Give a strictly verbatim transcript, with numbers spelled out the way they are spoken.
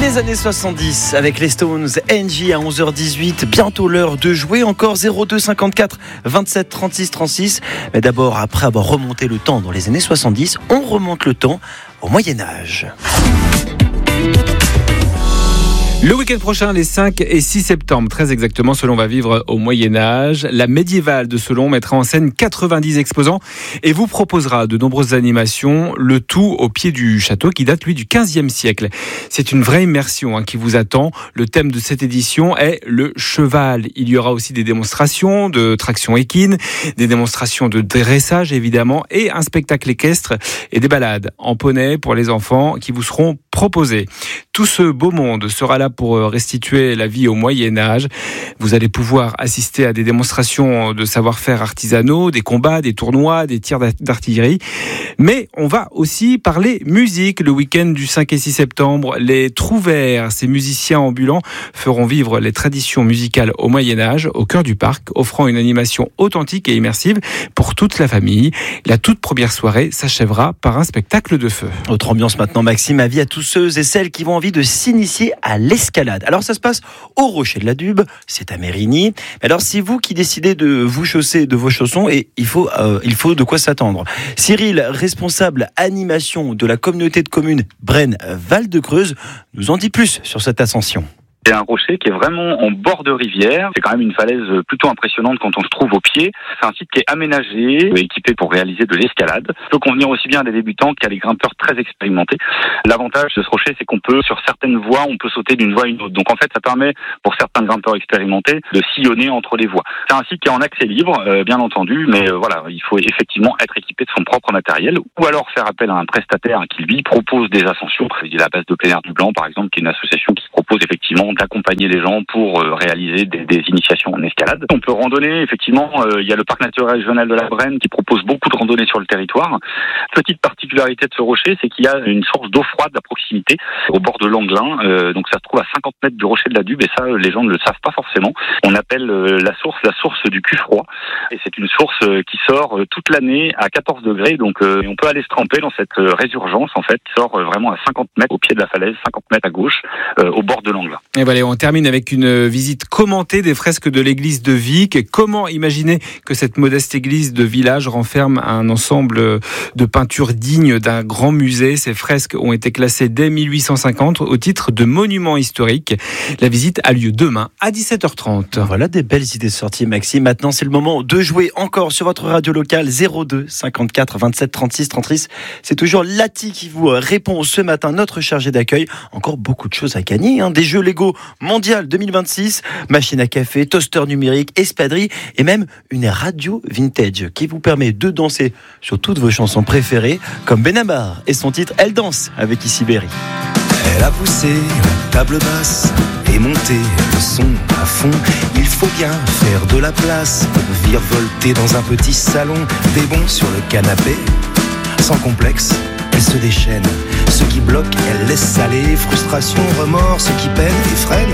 Les années soixante-dix avec les Stones, Angie à onze heures dix-huit, bientôt l'heure de jouer, encore zéro deux cinquante-quatre vingt-sept trente-six trente-six. Mais d'abord, après avoir remonté le temps dans les années soixante-dix, on remonte le temps au Moyen-Âge. Le week-end prochain, les cinq et six septembre, très exactement, Selon va vivre au Moyen-Âge. La médiévale de Selon mettra en scène quatre-vingt-dix exposants et vous proposera de nombreuses animations, le tout au pied du château qui date, lui, du quinzième siècle. C'est une vraie immersion hein, qui vous attend. Le thème de cette édition est le cheval. Il y aura aussi des démonstrations de traction équine, des démonstrations de dressage, évidemment, et un spectacle équestre et des balades en poney pour les enfants qui vous seront proposées. Tout ce beau monde sera là pour restituer la vie au Moyen-Âge. Vous allez pouvoir assister à des démonstrations de savoir-faire artisanaux, des combats, des tournois, des tirs d'artillerie. Mais on va aussi parler musique le week-end du cinq et six septembre. Les Trouvères, ces musiciens ambulants, feront vivre les traditions musicales au Moyen-Âge, au cœur du parc, offrant une animation authentique et immersive pour toute la famille. La toute première soirée s'achèvera par un spectacle de feu. Autre ambiance maintenant, Maxime, avis à tous ceux et celles qui ont envie de s'initier à l'escalade. Alors ça se passe au Rocher de la Dube, c'est à Mérigny. Alors c'est vous qui décidez de vous chausser de vos chaussons et il faut, euh, il faut de quoi s'attendre. Cyril, responsable animation de la communauté de communes Braine-Val-de-Creuse, nous en dit plus sur cette ascension. C'est un rocher qui est vraiment en bord de rivière. C'est quand même une falaise plutôt impressionnante quand on se trouve au pied. C'est un site qui est aménagé, équipé pour réaliser de l'escalade. Ça peut convenir aussi bien à des débutants qu'à des grimpeurs très expérimentés. L'avantage de ce rocher, c'est qu'on peut, sur certaines voies, on peut sauter d'une voie à une autre. Donc en fait, ça permet, pour certains grimpeurs expérimentés, de sillonner entre les voies. C'est un site qui est en accès libre, euh, bien entendu, mais euh, voilà, il faut effectivement être équipé de son propre matériel ou alors faire appel à un prestataire qui, lui, propose des ascensions. Il y a la base de plein air du Blanc, par exemple, qui est une association qui propose effectivement d'accompagner les gens pour euh, réaliser des, des initiations en escalade. On peut randonner, effectivement, euh, il y a le parc naturel régional de la Braine qui propose beaucoup de randonnées sur le territoire. Petite particularité de ce rocher, c'est qu'il y a une source d'eau froide à proximité, au bord de l'Anglin, euh, donc ça se trouve à cinquante mètres du rocher de la Dube, et ça, les gens ne le savent pas forcément. On appelle euh, la source la source du cul froid, et c'est une source euh, qui sort euh, toute l'année à quatorze degrés, donc euh, on peut aller se tremper dans cette euh, résurgence, en fait, qui sort euh, vraiment à cinquante mètres au pied de la falaise, cinquante mètres à gauche, euh, au bord de l'Anglin. Et voilà, on termine avec une visite commentée des fresques de l'église de Vic. Comment imaginer que cette modeste église de village renferme un ensemble de peintures dignes d'un grand musée? Ces fresques ont été classées dès mille huit cent cinquante au titre de monument historique. La visite a lieu demain à dix-sept heures trente. Voilà des belles idées sorties, Maxime. Maintenant, c'est le moment de jouer encore sur votre radio locale zéro deux cinquante-quatre vingt-sept trente-six trente-six. C'est toujours Lati qui vous répond ce matin, notre chargé d'accueil. Encore beaucoup de choses à gagner, hein. Des jeux Lego Mondial deux mille vingt-six, machine à café, toaster numérique, espadrille et même une radio vintage qui vous permet de danser sur toutes vos chansons préférées comme Benabar et son titre Elle danse avec Issy Berry. Elle a poussé la table basse et monté le son à fond. Il faut bien faire de la place, virevolter dans un petit salon, des bons sur le canapé, sans complexe. Elle se déchaîne, ce qui bloque, elle laisse aller, frustration, remords, ce qui peine et freine.